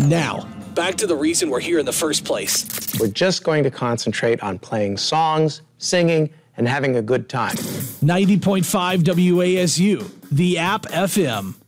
Now, back to the reason we're here in the first place. We're just going to concentrate on playing songs, singing, and having a good time. 90.5 WASU, the App FM.